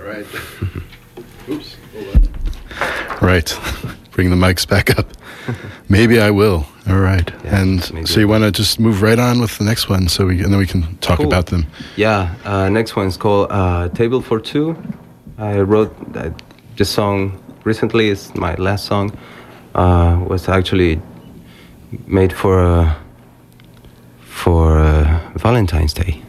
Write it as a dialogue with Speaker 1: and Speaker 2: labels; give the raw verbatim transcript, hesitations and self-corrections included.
Speaker 1: right. Oops. Right. Bring the mics back up. Maybe I will. All right.
Speaker 2: Yeah,
Speaker 1: and
Speaker 2: maybe.
Speaker 1: So you want to just move right on with the next one, so we and then we can talk
Speaker 2: Cool.
Speaker 1: about them.
Speaker 2: Yeah. Uh, next one's called uh, "Table for Two." I wrote that, this song recently. It's my last song. Uh, was actually made for uh, for uh, Valentine's Day.